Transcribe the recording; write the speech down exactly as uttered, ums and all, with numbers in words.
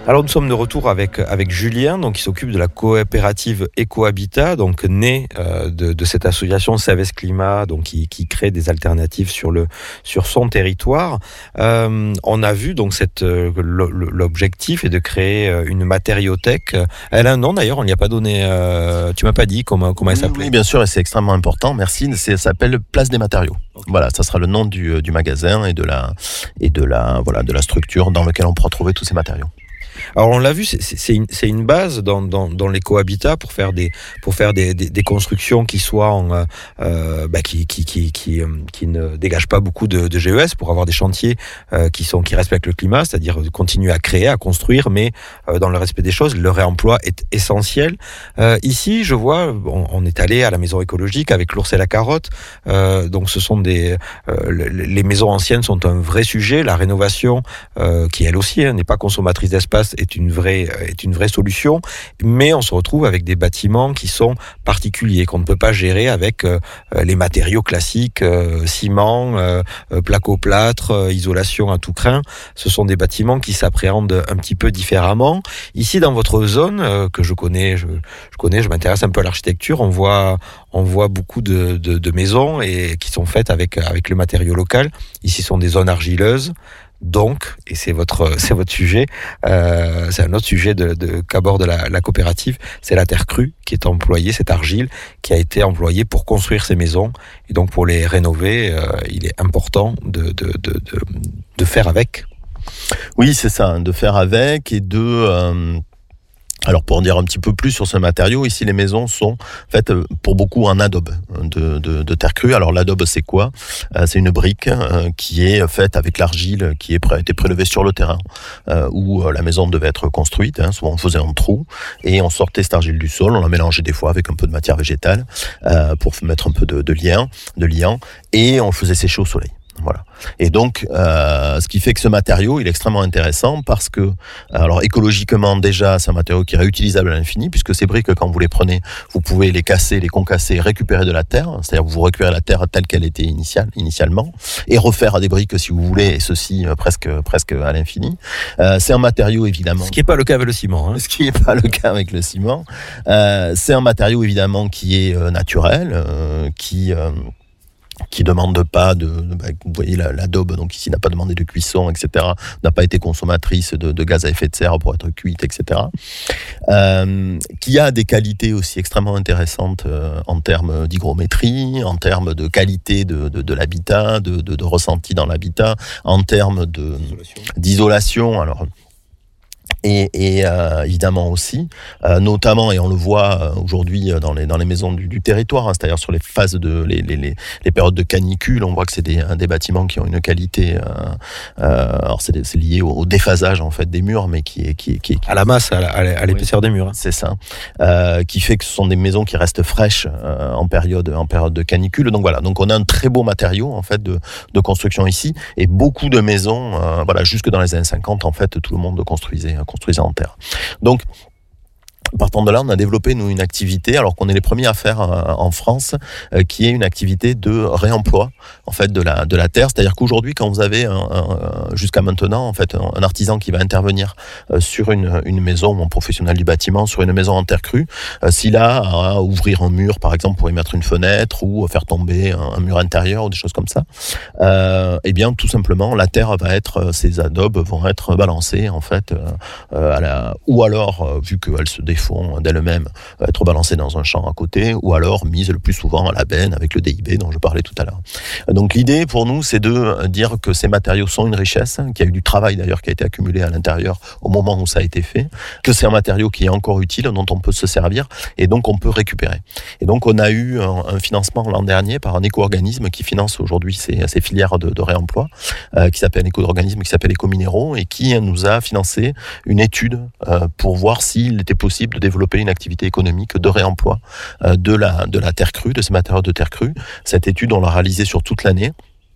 Alors nous sommes de retour avec, avec Julien, donc, qui s'occupe de la coopérative Ecohabitat, donc née euh, de, de cette association Savès Climat, donc, qui, qui crée des alternatives sur, le, sur son territoire. Euh, on a vu donc cette, euh, l'objectif est de créer une matériothèque. Elle a un nom d'ailleurs, on ne lui a pas donné, euh, tu ne m'as pas dit comment, comment elle oui, s'appelait. Oui, bien sûr, et c'est extrêmement important, merci. C'est, ça s'appelle Place des Matériaux. Okay. Voilà, ça sera le nom du, du magasin et de la, et de la, voilà, de la structure dans laquelle on pourra trouver tous ces matériaux. Alors on l'a vu, c'est, c'est, une, c'est une base dans, dans, dans l'écohabitat pour faire des pour faire des, des, des constructions qui soient en, euh, bah, qui, qui qui qui qui ne dégagent pas beaucoup de, de G E S, pour avoir des chantiers euh, qui sont qui respectent le climat, c'est-à-dire continuer à créer, à construire, mais euh, dans le respect des choses. Le réemploi est essentiel. Euh, ici, je vois, on, on est allé à la maison écologique avec l'ours et la carotte. Euh, donc ce sont des euh, les maisons anciennes sont un vrai sujet. La rénovation, euh, qui elle aussi hein, n'est pas consommatrice d'espace, est une vraie est une vraie solution, mais on se retrouve avec des bâtiments qui sont particuliers, qu'on ne peut pas gérer avec euh, les matériaux classiques, euh, ciment, euh, placo-plâtre, euh, isolation à tout crin. Ce sont des bâtiments qui s'appréhendent un petit peu différemment. Ici, dans votre zone, euh, que je connais, je, je connais, je m'intéresse un peu à l'architecture, on voit on voit beaucoup de, de, de maisons et qui sont faites avec avec le matériau local. Ici, ce sont des zones argileuses. Donc, et c'est votre c'est votre sujet, euh, c'est un autre sujet de, de qu'aborde la, la coopérative, c'est la terre crue qui est employée, cette argile qui a été employée pour construire ces maisons, et donc pour les rénover, euh, il est important de de de de, de faire avec. Oui, c'est ça, de faire avec et de euh... Alors pour en dire un petit peu plus sur ce matériau, ici les maisons sont faites pour beaucoup en adobe de, de, de terre crue. Alors l'adobe c'est quoi ? euh, C'est une brique euh, qui est faite avec l'argile qui est pré- été prélevée sur le terrain euh, où euh, la maison devait être construite. Hein, souvent on faisait un trou et on sortait cette argile du sol, on la mélangeait des fois avec un peu de matière végétale euh, pour mettre un peu de, de lien, de liant, et on faisait sécher au soleil. Voilà. Et donc, euh, ce qui fait que ce matériau, il est extrêmement intéressant parce que, alors écologiquement déjà, c'est un matériau qui est réutilisable à l'infini, puisque ces briques, quand vous les prenez, vous pouvez les casser, les concasser, récupérer de la terre, c'est-à-dire que vous récupérez la terre telle qu'elle était initiale, initialement, et refaire des briques si vous voulez, et ceci euh, presque, presque à l'infini. Euh, c'est un matériau évidemment. Ce qui n'est pas le cas avec le ciment. Hein. Ce qui n'est pas le cas avec le ciment. Euh, c'est un matériau évidemment qui est euh, naturel, euh, qui euh, qui demande pas de, de bah, vous voyez l'adobe, donc ici n'a pas demandé de cuisson, et cetera, n'a pas été consommatrice de, de gaz à effet de serre pour être cuite, et cetera. Euh, qui a des qualités aussi extrêmement intéressantes euh, en termes d'hygrométrie, en termes de qualité de, de, de l'habitat, de, de, de ressenti dans l'habitat, en termes de, d'isolation. Alors, Et, et euh, évidemment aussi, euh, notamment, et on le voit euh, aujourd'hui dans les, dans les maisons du, du territoire, hein, c'est-à-dire sur les phases de les, les, les, les périodes de canicule, on voit que c'est des, des bâtiments qui ont une qualité, euh, euh, alors c'est, c'est lié au, au déphasage en fait des murs, mais qui est qui est, qui est qui à la masse, à, la, à l'épaisseur oui, des murs. Hein. C'est ça, euh, qui fait que ce sont des maisons qui restent fraîches euh, en période en période de canicule. Donc voilà, donc on a un très beau matériau en fait de, de construction ici, et beaucoup de maisons, euh, voilà, jusque dans les années cinquante en fait, tout le monde construisait. construisait en terre. Donc, partant de là, on a développé nous une activité, alors qu'on est les premiers à faire euh, en France, euh, qui est une activité de réemploi en fait de la de la terre. C'est-à-dire qu'aujourd'hui, quand vous avez un, un, jusqu'à maintenant en fait un, un artisan qui va intervenir euh, sur une une maison, ou un professionnel du bâtiment sur une maison en terre crue, euh, s'il a à ouvrir un mur par exemple pour y mettre une fenêtre ou faire tomber un, un mur intérieur ou des choses comme ça, euh, eh bien tout simplement la terre va être, ces adobes vont être balancés en fait euh, à la, ou alors euh, vu qu'elles se défont d'elle-même, être balancée dans un champ à côté, ou alors mise le plus souvent à la benne avec le D I B dont je parlais tout à l'heure. Donc l'idée pour nous, c'est de dire que ces matériaux sont une richesse, qu'il y a eu du travail d'ailleurs qui a été accumulé à l'intérieur au moment où ça a été fait, que c'est un matériau qui est encore utile, dont on peut se servir et donc on peut récupérer. Et donc on a eu un, un financement l'an dernier par un éco-organisme qui finance aujourd'hui ces, ces filières de, de réemploi, euh, qui s'appelle un éco-organisme qui s'appelle Ecominéraux, et qui nous a financé une étude euh, pour voir s'il était possible de développer une activité économique de réemploi euh, de la de la terre crue, de ces matériaux de terre crue. Cette étude, on l'a réalisée sur toute l'année.